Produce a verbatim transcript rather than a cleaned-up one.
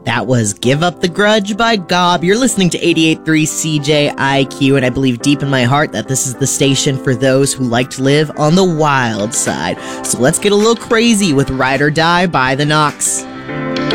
That was Give Up the Grudge by Gob. You're listening to eighty-eight point three C J I Q, and I believe deep in my heart that this is the station for those who like to live on the wild side. So let's get a little crazy with Ride or Die by The Knocks.